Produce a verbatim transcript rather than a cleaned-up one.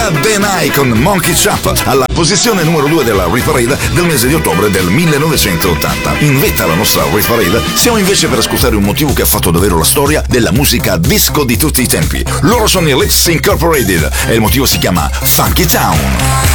Era Ben I con Monkey Chap alla posizione numero due della Hit Parade del mese di ottobre del millenovecentottanta. In vetta alla nostra Hit Parade siamo invece per ascoltare un motivo che ha fatto davvero la storia della musica disco di tutti i tempi. Loro sono i Lips Incorporated e il motivo si chiama Funky Town.